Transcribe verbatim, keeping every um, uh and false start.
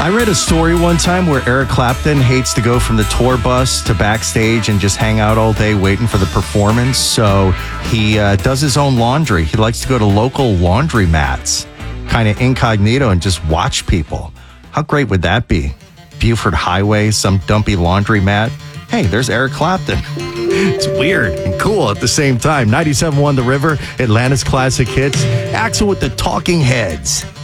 I read a story one time where Eric Clapton hates to go from the tour bus to backstage and just hang out all day waiting for the performance. So he uh, does his own laundry. He likes to go to local laundry mats, kind of incognito, and just watch people. How great would that be? Buford Highway, some dumpy laundry mat. Hey, there's Eric Clapton. It's weird and cool at the same time. ninety-seven point one The River, Atlanta's classic hits. Axel with the Talking Heads.